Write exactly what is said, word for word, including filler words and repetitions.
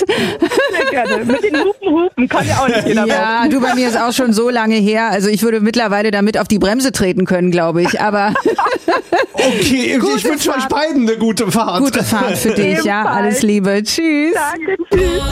Sehr gerne. Mit den Hupen, Hupen kann ja auch nicht jeder. Ja, brauchen. du, bei mir ist auch schon so lange her. Also ich würde mittlerweile damit auf die Bremse treten können, glaube ich. Aber okay, ich wünsche euch beiden eine gute Fahrt. Gute Fahrt für dich, ja. Alles Liebe. Tschüss. Danke, tschüss.